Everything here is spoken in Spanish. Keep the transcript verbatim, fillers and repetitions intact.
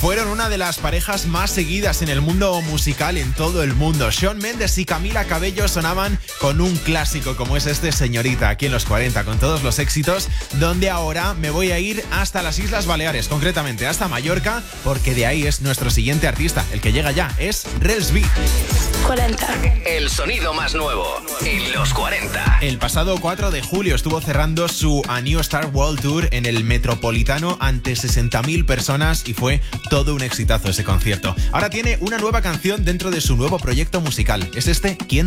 fueron una de las parejas más seguidas en el mundo musical en todo el mundo. Shawn Mendes y Camila Cabello sonaban con un clásico como es este Señorita, aquí en los cuarenta, con todos los éxitos, donde ahora me voy a ir hasta las Islas Baleares, concretamente hasta Mallorca, porque de ahí es nuestro siguiente artista. El que llega ya es Rels B. cuarenta. El sonido más nuevo en los cuarenta. El pasado cuatro de julio estuvo cerrando su A New Star World Tour en el Metropolitano ante sesenta mil personas y fue todo un exitazo ese concierto. Ahora tiene una nueva canción dentro de su nuevo proyecto musical. Es este ¿Quién